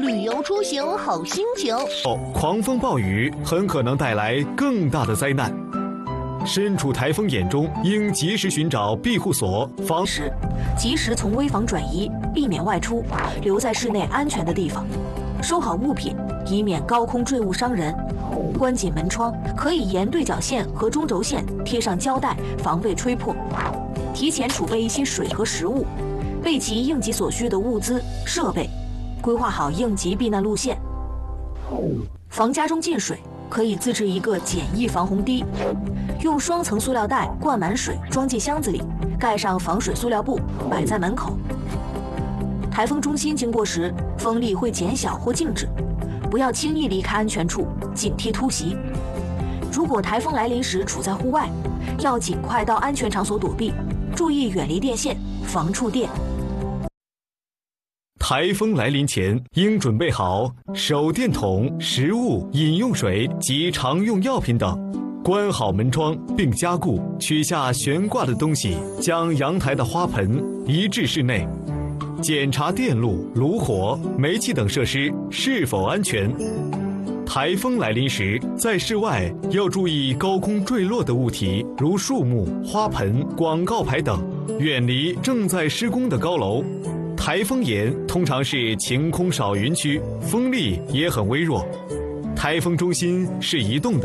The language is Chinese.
旅游出行好心情。 狂风暴雨很可能带来更大的灾难。身处台风眼中，应及时寻找庇护所，防止及时从危房转移，避免外出，留在室内安全的地方。收好物品，以免高空坠物伤人。关紧门窗，可以沿对角线和中轴线贴上胶带，防备吹破。提前储备一些水和食物，备齐应急所需的物资设备，规划好应急避难路线。防家中进水，可以自制一个简易防洪堤，用双层塑料袋灌满水，装进箱子里，盖上防水塑料布，摆在门口。台风中心经过时，风力会减小或静止，不要轻易离开安全处，警惕突袭。如果台风来临时处在户外，要尽快到安全场所躲避，注意远离电线，防触电。 台风来临前，应准备好手电筒、食物、饮用水及常用药品等。关好门窗并加固，取下悬挂的东西，将阳台的花盆移至室内。检查电路、炉火、煤气等设施是否安全。台风来临时，在室外要注意高空坠落的物体，如树木、花盆、广告牌等，远离正在施工的高楼。台风眼通常是晴空少云区，风力也很微弱。台风中心是移动的。